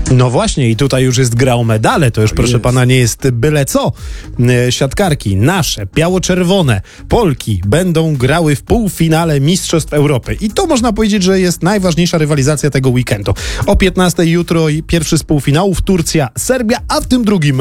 No właśnie, i tutaj już jest gra o medale, to już proszę pana nie jest byle co. Siatkarki nasze, biało-czerwone, Polki będą grały w półfinale Mistrzostw Europy. I to można powiedzieć, że jest najważniejsza rywalizacja tego weekendu. O 15 jutro pierwszy z półfinałów Turcja-Serbia, a w tym drugim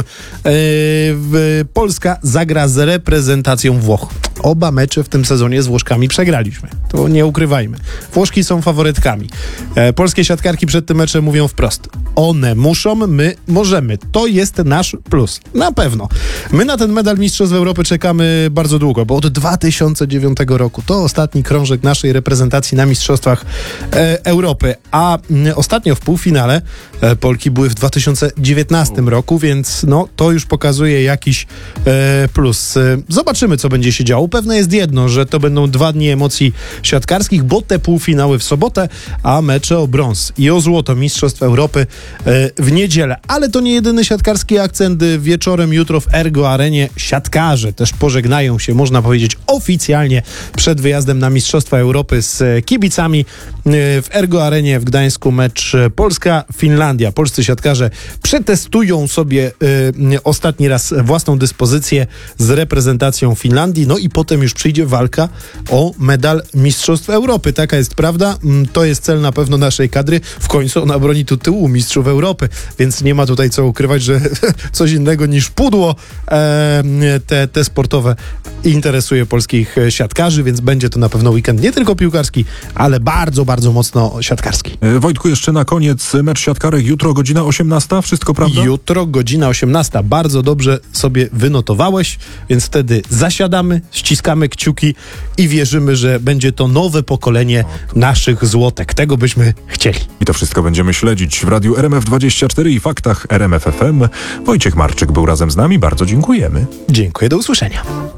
Polska zagra z reprezentacją Włoch. Oba mecze w tym sezonie z Włoszkami przegraliśmy. To nie ukrywajmy. Włoszki są faworytkami. Polskie siatkarki przed tym meczem mówią wprost. One muszą, my możemy. To jest nasz plus. Na pewno. My na ten medal Mistrzostw Europy czekamy bardzo długo, bo od 2009 roku to ostatni krążek naszej reprezentacji na Mistrzostwach Europy. A ostatnio w półfinale Polki były w 2019 roku, więc no to już pokazuje jakiś plus. Zobaczymy, co będzie się działo. Pewne jest jedno, że to będą 2 dni emocji siatkarskich, bo te półfinały w sobotę, a mecze o brąz i o złoto Mistrzostw Europy w niedzielę. Ale to nie jedyny siatkarski akcent. Wieczorem jutro w Ergo Arenie siatkarze też pożegnają się, można powiedzieć, oficjalnie przed wyjazdem na Mistrzostwa Europy z kibicami. W Ergo Arenie w Gdańsku mecz Polska-Finlandia. Polscy siatkarze przetestują sobie ostatni raz własną dyspozycję z reprezentacją Finlandii, no i potem już przyjdzie walka o medal Mistrzostw Europy. Taka jest prawda. To jest cel na pewno naszej kadry. W końcu ona broni tu tyłu Mistrzów Europy, więc nie ma tutaj co ukrywać, że coś innego niż pudło te sportowe interesuje polskich siatkarzy, więc będzie to na pewno weekend nie tylko piłkarski, ale bardzo, bardzo mocno siatkarski. Wojtku, jeszcze na koniec mecz siatkarek jutro godzina 18, wszystko prawda? Jutro godzina 18, bardzo dobrze sobie wynotowałeś, więc wtedy zasiadamy, ściskamy kciuki i wierzymy, że będzie to nowe pokolenie naszych złotek. Tego byśmy chcieli. I to wszystko będziemy śledzić w Radiu RMF24 i Faktach RMF FM. Wojciech Marczyk był razem z nami, bardzo dziękujemy. Dziękuję, do usłyszenia.